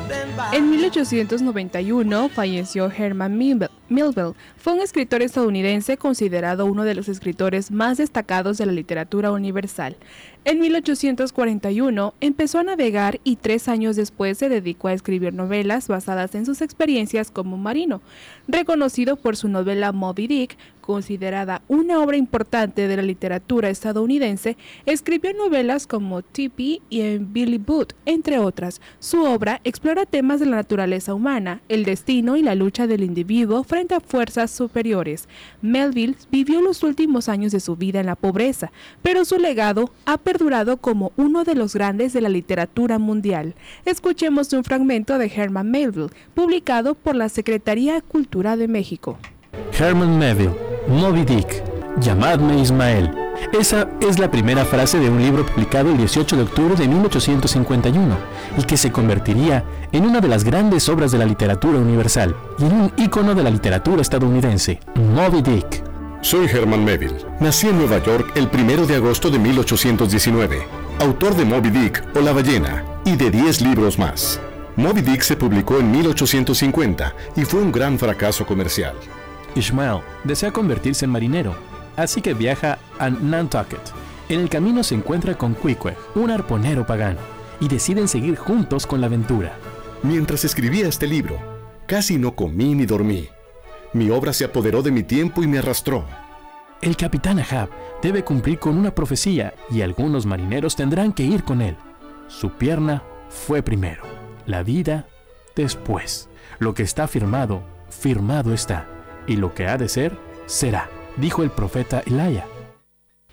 En 1891 falleció Herman Melville. Fue un escritor estadounidense considerado uno de los escritores más destacados de la literatura universal. En 1841 empezó a navegar y 3 años después se dedicó a escribir novelas basadas en sus experiencias como marino. Reconocido por su novela Moby Dick, considerada una obra importante de la literatura estadounidense, escribió novelas como Tippy y Billy Budd, entre otras. Su obra explora temas de la naturaleza humana, el destino y la lucha del individuo frente a fuerzas superiores. Melville vivió los últimos años de su vida en la pobreza, pero su legado ha perdurado como uno de los grandes de la literatura mundial. Escuchemos un fragmento de Herman Melville, publicado por la Secretaría de Cultura de México. Herman Melville, Moby Dick, llamadme Ismael. Esa es la primera frase de un libro publicado el 18 de octubre de 1851 y que se convertiría en una de las grandes obras de la literatura universal y en un ícono de la literatura estadounidense, Moby Dick. Soy Herman Melville. Nací en Nueva York el 1 de agosto de 1819, autor de Moby Dick o La ballena y de 10 libros más. Moby Dick se publicó en 1850 y fue un gran fracaso comercial. Ishmael desea convertirse en marinero, así que viaja a Nantucket. En el camino se encuentra con Queequeg, un arponero pagano, y deciden seguir juntos con la aventura. Mientras escribía este libro, casi no comí ni dormí. Mi obra se apoderó de mi tiempo y me arrastró. El capitán Ahab debe cumplir con una profecía y algunos marineros tendrán que ir con él. Su pierna fue primero, la vida después. Lo que está firmado, firmado está. Y lo que ha de ser, será, dijo el profeta Elías.